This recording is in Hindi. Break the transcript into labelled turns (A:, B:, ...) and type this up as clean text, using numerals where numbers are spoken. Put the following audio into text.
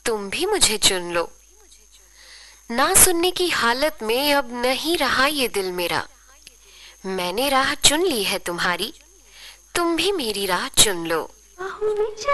A: तुम भी मुझे चुन लो। ना सुनने की हालत में अब नहीं रहा ये दिल मेरा। मैंने राह चुन ली है तुम्हारी, तुम भी मेरी राह चुन लो।